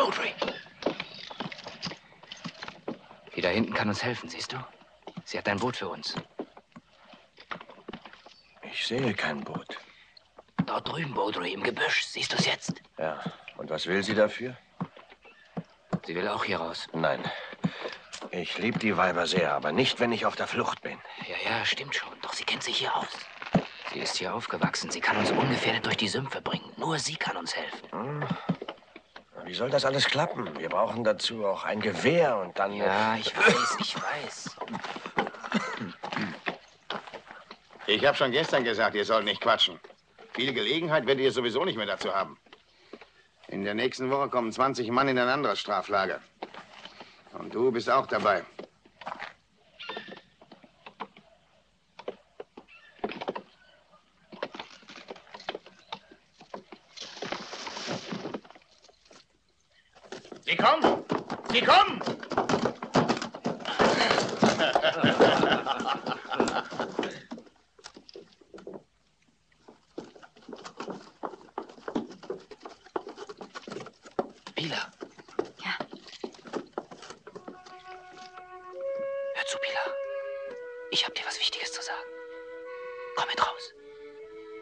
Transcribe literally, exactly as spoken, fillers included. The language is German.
Baudry. Die da hinten kann uns helfen, siehst du? Sie hat ein Boot für uns. Ich sehe kein Boot. Dort drüben, Baudry, im Gebüsch. Siehst du es jetzt? Ja. Und was will sie dafür? Sie will auch hier raus. Nein. Ich liebe die Weiber sehr, aber nicht, wenn ich auf der Flucht bin. Ja, ja, stimmt schon. Doch sie kennt sich hier aus. Sie ist hier aufgewachsen. Sie kann uns ungefährdet durch die Sümpfe bringen. Nur sie kann uns helfen. Hm. Wie soll das alles klappen? Wir brauchen dazu auch ein Gewehr und dann... Ja, ich weiß, ich weiß. Ich habe schon gestern gesagt, ihr sollt nicht quatschen. Viel Gelegenheit werdet ihr sowieso nicht mehr dazu haben. In der nächsten Woche kommen zwanzig Mann in ein anderes Straflager. Und du bist auch dabei. Sie kommen! Sie kommen! Pilar. Ja. Hör zu, Pilar. Ich hab dir was Wichtiges zu sagen. Komm mit raus.